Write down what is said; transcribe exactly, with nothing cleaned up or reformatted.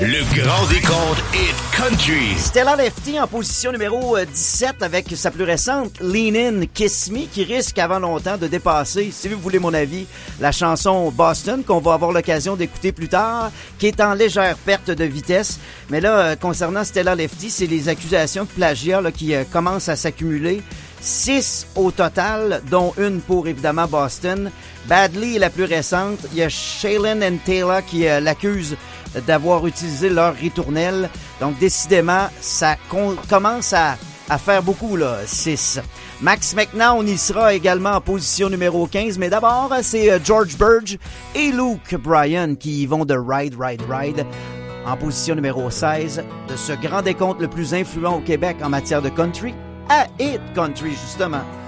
Le grand décompte Hit Country. Stella Lefty en position numéro dix-sept avec sa plus récente Lean In, Kiss Me, qui risque avant longtemps de dépasser, si vous voulez mon avis, la chanson Boston qu'on va avoir l'occasion d'écouter plus tard, qui est en légère perte de vitesse. Mais là, concernant Stella Lefty, c'est les accusations de plagiat là, qui euh, commencent à s'accumuler. Six au total, dont une pour évidemment Boston. Badly est la plus récente. Il y a Shaylin and Taylor qui euh, l'accusent d'avoir utilisé leur ritournelle. Donc, décidément, ça con- commence à, à faire beaucoup, là, six. Max McNown y sera également en position numéro quinze, mais d'abord, c'est George Burge et Luke Bryan qui y vont de Ride, Ride, Ride en position numéro seize de ce grand décompte le plus influent au Québec en matière de country, à Hit Country, justement.